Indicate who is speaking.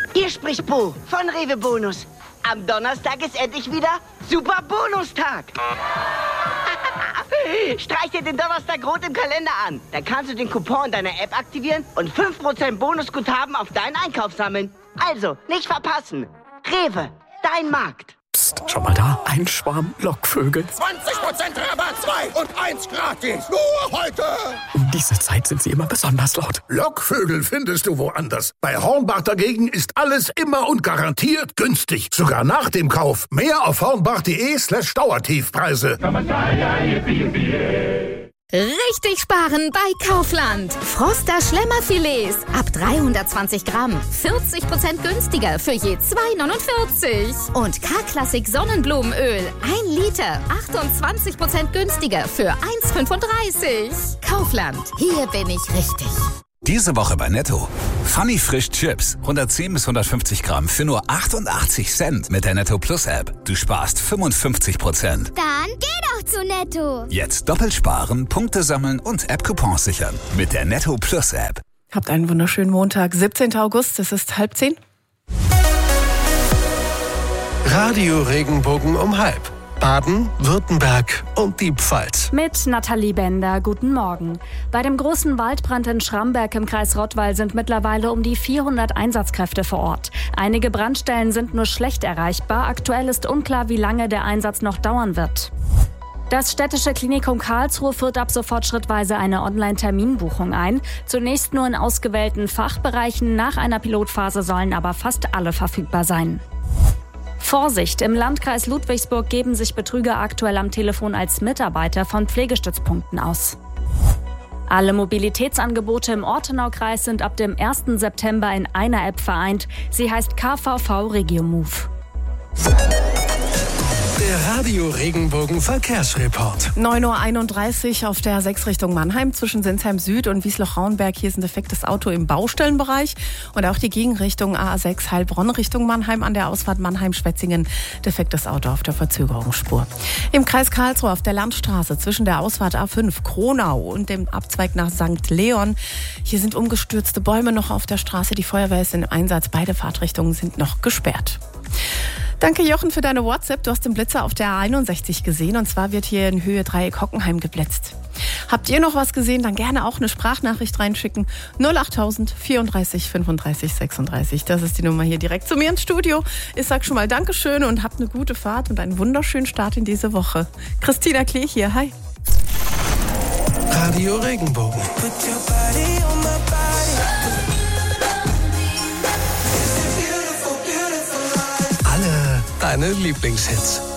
Speaker 1: Hier spricht Bo von Rewe Bonus. Am Donnerstag ist endlich wieder Super Bonustag. Streich dir den Donnerstag rot im Kalender an. Dann kannst du den Coupon in deiner App aktivieren und 5% Bonusguthaben auf deinen Einkauf sammeln. Also, nicht verpassen. Rewe, dein Markt.
Speaker 2: Psst, schau mal da. Ein Schwarm Lockvögel.
Speaker 3: 20% Rabatt, 2 und 1 gratis. Nur heute.
Speaker 2: Um diese Zeit sind sie immer besonders laut.
Speaker 3: Lockvögel findest du woanders. Bei Hornbach dagegen ist alles immer und garantiert günstig. Sogar nach dem Kauf. Mehr auf hornbach.de/Dauertiefpreise.
Speaker 4: Richtig sparen bei Kaufland. Froster Schlemmerfilets ab 320 Gramm. 40% günstiger für je 2,49. Und K-Klassik Sonnenblumenöl 1 Liter. 28% günstiger für 1,35. Kaufland. Hier bin ich richtig.
Speaker 5: Diese Woche bei Netto. Funny Frisch Chips. 110 bis 150 Gramm für nur 88 Cent mit der Netto Plus App. Du sparst 55%.
Speaker 6: Dann geh doch zu Netto.
Speaker 5: Jetzt doppelt sparen, Punkte sammeln und App-Coupons sichern. Mit der Netto Plus App.
Speaker 7: Habt einen wunderschönen Montag, 17. August, es ist 9:30.
Speaker 8: Radio Regenbogen um 12:30. Baden, Württemberg und die Pfalz.
Speaker 9: Mit Nathalie Bender, guten Morgen. Bei dem großen Waldbrand in Schramberg im Kreis Rottweil sind mittlerweile um die 400 Einsatzkräfte vor Ort. Einige Brandstellen sind nur schlecht erreichbar. Aktuell ist unklar, wie lange der Einsatz noch dauern wird. Das Städtische Klinikum Karlsruhe führt ab sofort schrittweise eine Online-Terminbuchung ein. Zunächst nur in ausgewählten Fachbereichen. Nach einer Pilotphase sollen aber fast alle verfügbar sein. Vorsicht! Im Landkreis Ludwigsburg geben sich Betrüger aktuell am Telefon als Mitarbeiter von Pflegestützpunkten aus. Alle Mobilitätsangebote im Ortenaukreis sind ab dem 1. September in einer App vereint. Sie heißt KVV RegioMove.
Speaker 8: Der Radio Regenbogen Verkehrsreport.
Speaker 7: 9:31 Uhr auf der 6 Richtung Mannheim zwischen Sinsheim Süd und Wiesloch-Rauenberg. Hier ist ein defektes Auto im Baustellenbereich. Und auch die Gegenrichtung A6 Heilbronn Richtung Mannheim an der Ausfahrt Mannheim-Schwetzingen. Defektes Auto auf der Verzögerungsspur. Im Kreis Karlsruhe auf der Landstraße zwischen der Ausfahrt A5 Kronau und dem Abzweig nach St. Leon. Hier sind umgestürzte Bäume noch auf der Straße. Die Feuerwehr ist im Einsatz. Beide Fahrtrichtungen sind noch gesperrt. Danke, Jochen, für deine WhatsApp. Du hast den Blitzer auf der A61 gesehen. Und zwar wird hier in Höhe Dreieck Hockenheim geblitzt. Habt ihr noch was gesehen? Dann gerne auch eine Sprachnachricht reinschicken. 08000 34 35 36. Das ist die Nummer hier direkt zu mir ins Studio. Ich sag schon mal Dankeschön und habt eine gute Fahrt und einen wunderschönen Start in diese Woche. Christina Klee hier. Hi.
Speaker 8: Radio Regenbogen. Deine Lieblingshits.